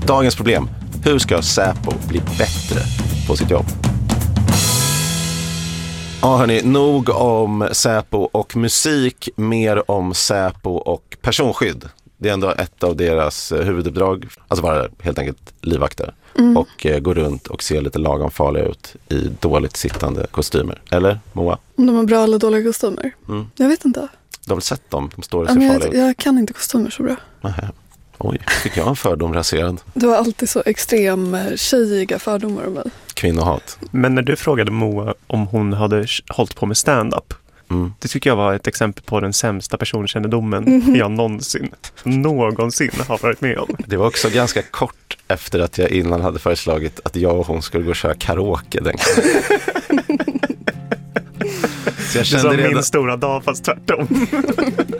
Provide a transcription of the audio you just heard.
Dagens problem. Hur ska Säpo bli bättre på sitt jobb? Ja hörni, nog om Säpo och musik, mer om Säpo och personskydd. Det är ändå ett av deras huvuduppdrag. Alltså vara helt enkelt livvakter. Och gå runt och se lite lagom farliga ut i dåligt sittande kostymer. Eller, Moa? Om de har bra eller dåliga kostymer? Jag vet inte. Du har väl sett dem? De står och ser farliga ut. Jag kan inte kostymer så bra. Nähä. Oj, fick jag en fördom raserad? Du har alltid så extrem tjejiga fördomar om mig. Kvinnohat. Men när du frågade Moa om hon hade hållit på med stand-up, det tycker jag var ett exempel på den sämsta personkännedomen jag någonsin har varit med om. Det var också ganska kort efter att jag innan hade föreslagit att jag och hon skulle gå och köra karaoke den kvällen. Så jag kände det som min stora dag, fast tvärtom.